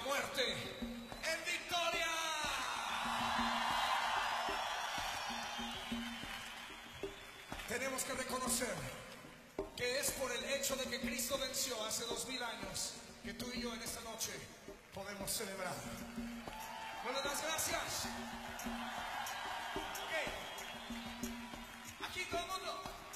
muerte en victoria. Tenemos que reconocer que es por el hecho de que Cristo venció hace 2000 años que tú y yo en esta noche podemos celebrar. ¿No le das gracias? Ok. Aquí todo el mundo.